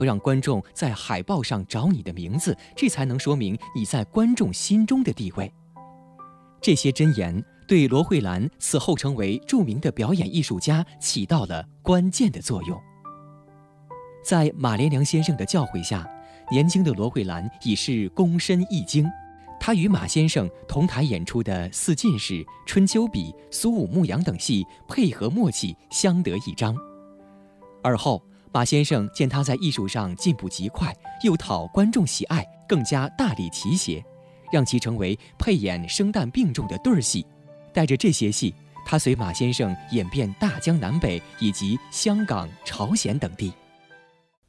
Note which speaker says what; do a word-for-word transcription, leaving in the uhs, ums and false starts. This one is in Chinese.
Speaker 1: 让观众在海报上找你的名字，这才能说明你在观众心中的地位。这些箴言对罗慧兰此后成为著名的表演艺术家起到了关键的作用。在马连良先生的教诲下，年轻的罗慧兰已是躬身一经。她与马先生同台演出的《四进士》《春秋笔》《苏武牧羊》等戏配合默契，相得益彰。而后，马先生见她在艺术上进步极快，又讨观众喜爱，更加大力提携，让其成为配演生旦并重的对儿戏。带着这些戏，他随马先生演遍大江南北以及香港、朝鲜等地。